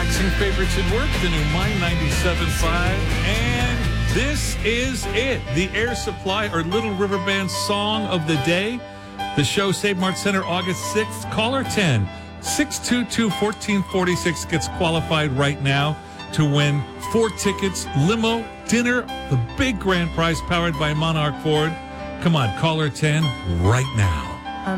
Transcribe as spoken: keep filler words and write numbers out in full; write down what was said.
Boxing favorites at work, the new Mine ninety-seven point five. And this is it. The Air Supply or Little River Band song of the day. The show, Save Mart Center, August sixth. Caller ten, six two two, one four four six gets qualified right now to win four tickets, limo, dinner, the big grand prize powered by Monarch Ford. Come on, caller ten right now.